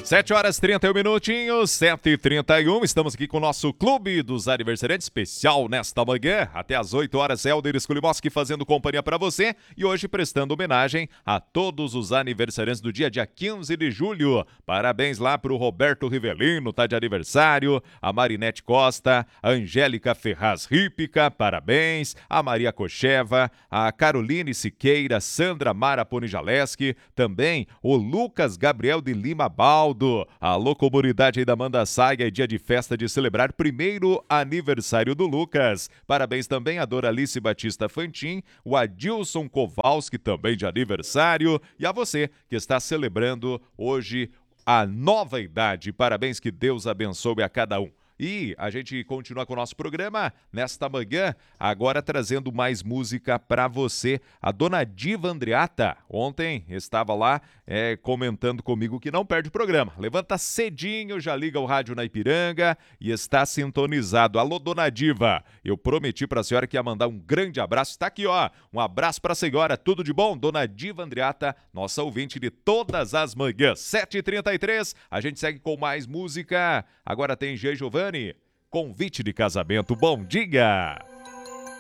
7h31 minutinhos, 7h31, estamos aqui com o nosso Clube dos Aniversariantes especial nesta manhã, até às 8 horas, Helder Skulimoski fazendo companhia para você e hoje prestando homenagem a todos os aniversariantes do dia 15 de julho. Parabéns lá pro Roberto Rivelino, tá de aniversário, a Marinete Costa, a Angélica Ferraz Rípica, parabéns, a Maria Kocheva, a Caroline Siqueira, Sandra Mara Ponijaleski, também o Lucas Gabriel de Lima Baldo. Alô, comunidade aí da Manda Saia, é dia de festa de celebrar primeiro aniversário do Lucas. Parabéns também a Doralice Batista Fantin, o Adilson Kowalski também de aniversário e a você que está celebrando hoje a nova idade. Parabéns, que Deus abençoe a cada um. E a gente continua com o nosso programa nesta manhã, agora trazendo mais música para você. A dona Diva Andreata, ontem estava lá comentando comigo que não perde o programa. Levanta cedinho, já liga o rádio na Ipiranga e está sintonizado. Alô, dona Diva, eu prometi para a senhora que ia mandar um grande abraço. Está aqui, ó, um abraço para a senhora. Tudo de bom? Dona Diva Andreata, nossa ouvinte de todas as manhãs. 7h33, a gente segue com mais música. Agora tem G. Giovanni, convite de casamento. Bom dia!